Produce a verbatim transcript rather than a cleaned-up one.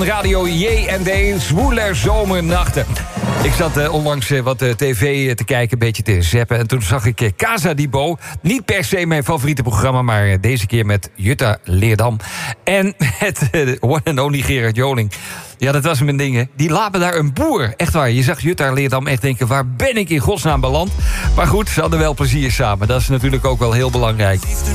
Radio J en D, zwoeler zomernachten. Ik zat uh, onlangs uh, wat uh, tv te kijken, een beetje te zappen. En toen zag ik uh, Casa di Bo. Niet per se mijn favoriete programma, maar uh, deze keer met Jutta Leerdam. En met uh, de one and only Gerard Joling. Ja, dat was mijn ding, hè. Die lapen daar een boer. Echt waar, je zag Jutta Leerdam echt denken, waar ben ik in godsnaam beland? Maar goed, ze hadden wel plezier samen. Dat is natuurlijk ook wel heel belangrijk.